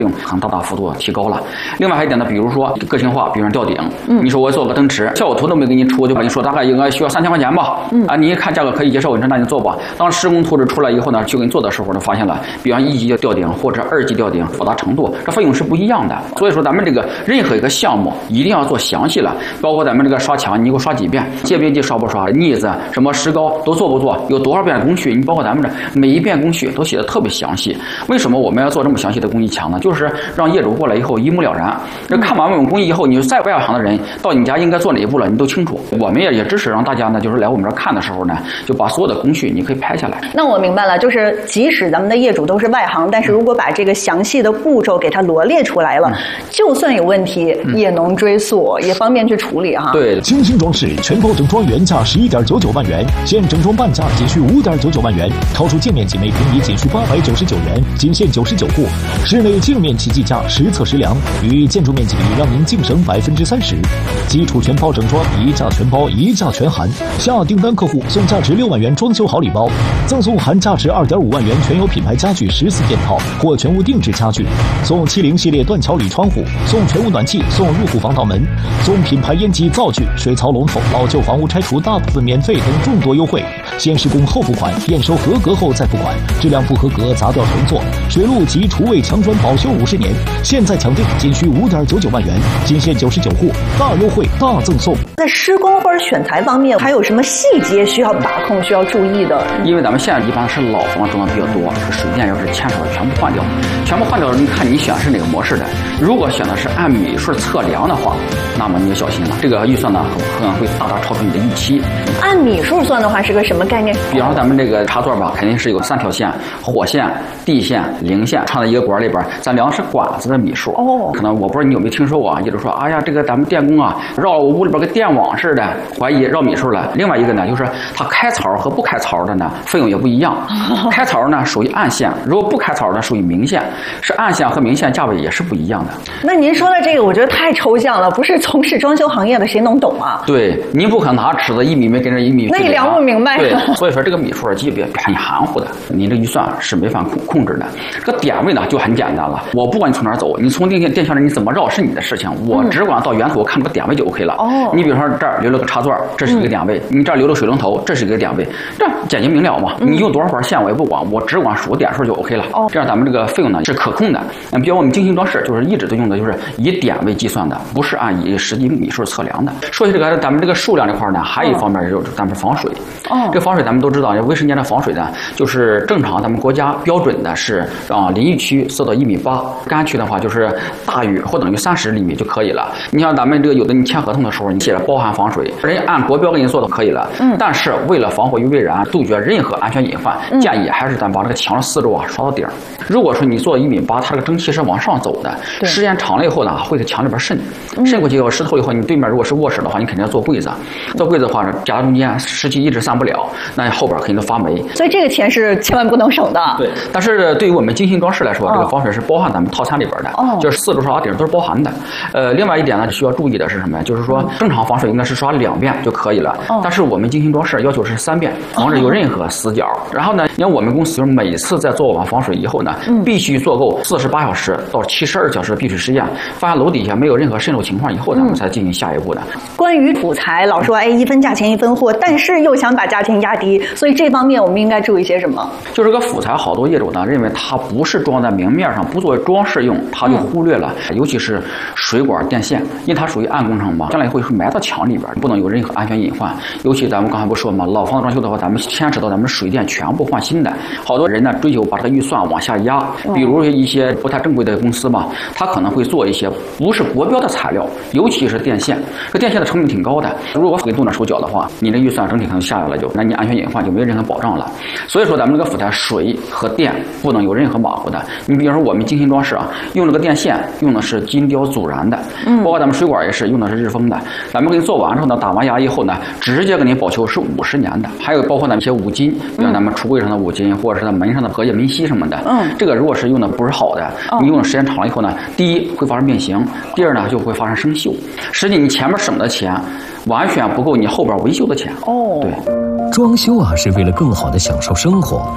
用很大幅度提高了。另外还有一点呢，比如说个性化，比如说吊顶，你说我做个灯池，效果图都没给你出，就跟你说大概应该需要3000块钱吧，你一看价格可以接受，你说那你做吧。当施工图纸出来以后呢，就给你做的时候呢，发现了，比方1级吊顶或者2级吊顶复杂程度，这费用是不一样的。所以说咱们这个任何一个项目一定要做详细了，包括咱们这个刷墙，你给我刷几遍，界边机刷不刷，腻子什么石膏都做不做，有多少遍工序，你包括咱们这每一遍工序都写的特别详细。为什么我们要做这么详细的工艺墙呢？就是让业主过来以后一目了然。这看完我们工艺以后，你再外行的人到你家应该做哪一步了，你都清楚。我们也支持让大家呢，就是来我们这儿看的时候呢，就把所有的工序你可以拍下来。 那我明白了，就是即使咱们的业主都是外行，但是如果把这个详细的步骤给它罗列出来了，就算有问题也能追溯，也方便去处理哈。 对， 精心装饰全包整装原价11.99万元，现整装半价仅需5.99万元，超出净面积每平米仅需899元，仅限99户。室内净面积计价实测实量，与建筑面积比让您净省30%。基础全包整装，一价全包，一价全含。下订单客户送价值6万元装修好礼包，赠送含价值2.5万元全有品牌家具14件套或全屋定制家具，送70系列断桥铝窗户，送全屋暖气，送入户防盗门，送品牌烟机灶具、水槽龙头，老旧房屋拆除大部分免费等众多优惠。先施工后付款，验收合格后再付款，质量不合格砸掉重做。水路及厨卫墙砖保修50年，现在抢定仅需5.99万元，仅限99户，大优惠大赠送。 在施工或者选材方面，还有什么细节需要把控、需要注意的？ 因为咱们现在一般是老房装的比较多，这个水电要是牵扯的全部换掉，你看你选是哪个模式的。如果选的是按米数测量的话，那么你就小心了，这个预算呢可能会大大超出你的预期。 按米数算的话是个什么概念？ 比方说咱们这个插座吧，肯定是有3条线：火线、地线、零线，串在一个管里边，咱量的是管子的米数。可能我不知道你有没有听说过啊？业主说，哎呀，这个咱们电工啊，绕我屋里边跟电网似的，怀疑绕米数了。另外一个呢，就是它开槽和不开槽的呢，费用也不一样。开槽呢属于暗线，如果不开槽呢属于明线，是暗线和明线价位也是不一样的。 那您说的这个，我觉得太抽象了，不是从事装修行业的谁能懂啊？ 对，您不可能拿尺子1米没跟着1米， 那你量不明白。 对，所以说这个米数就别很含糊的，你这预算是没法控制的。这个点位呢就很简单了，我不管你从哪儿走，你从电线上你怎么绕是你的事情，我只管到源头看这个点位就 OK 了。你比如说这儿留了个插座，这是一个点位，你这儿留了水龙头，这是一个点位，这简洁明了嘛。你用多少根线我也不管，我只管数点数就 OK 了。这样咱们这个费用呢是可控的。比如我们精心装饰就是一直都用的就是以点位计算的，不是按以实际米数测量的。说起这个咱们这个数量这块呢，还有一方面就是咱们防水。这防水咱们都知道，卫生间的防水呢，就是正常咱们国家标准的是让淋浴区做到1.8米，干区的话就是大于或等于30厘米就可以了。你像咱们这个有的你签合同的时候，你写着包含防水，人家按国标给你做都可以了。但是为了防火于未然，杜绝任何安全隐患，建议还是咱把这个墙的四周刷到顶。如果说你做1.8米，它这个蒸汽是往上走的，时间长了以后呢，会在墙里边渗过去以后湿透以后，你对面如果是卧室的话，你肯定要做柜子，做柜子的话夹在中间，湿气一直散不了，那后边肯定都发霉。 所以这个钱是千万不能省的。 对，但是对于我们精心装饰来说，这个防水是包含咱们套餐里边的，就是四周刷顶都是包含的。另外一点呢，需要注意的是什么呀？就是说正常防水应该是刷2遍就可以了，但是我们精心装饰要求是3遍，防止有任何死角。然后呢，因为我们公司就是每次在做完防水以后呢，必须做够48小时到72小时的闭水实验，发现楼底下没有任何渗漏情况以后，咱们才进行下一步的。 关于辅材，老说一分价钱一分货，但是又想把价钱压低，所以这方面我们应该注意些什么？ 就是个辅材，好多业主呢认为它不是装在明面上，不作为装饰用，他就忽略了，尤其是水管电线，因为它属于暗工程嘛，将来会埋到墙里边，不能有任何安全隐患。尤其咱们刚才不说嘛，老房子装修的话，咱们牵扯到咱们水电全部换新的，好多人呢追求把这个预算往下压，比如一些不太正规的公司嘛，他可能会做一些不是国标的材料，尤其是电线，这电线的成本挺高的，如果给动点手脚的话，你的预算整体可能下来了那你安全隐患就没有任何保障了。所以说咱们这个辅材水和电不能有任何马虎的。你比如说我们精心装饰啊，用这个电线用的是金雕阻燃的，包括咱们水管也是用的是日封的。咱们给你做完之后呢，打完牙以后呢，直接给你保修是50年的。还有包括咱们一些五金，比如咱们橱柜上的五金，或者是咱门上的隔夜门锡什么的，这个如果是用的不是好的，你用的时间长了以后呢，第一会发生变形，第二呢就会发生生锈。实际你前面省的钱完全不够你后边维修的钱。对， 装修啊是为了更好的享受生活，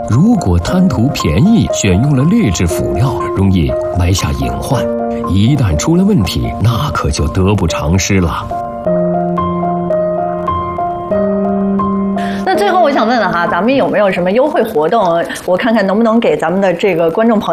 如果贪图便宜选用了劣质辅料，容易埋下隐患，一旦出了问题，那可就得不偿失了。 那最后我想问问哈，咱们有没有什么优惠活动？我看看能不能给咱们的这个观众朋友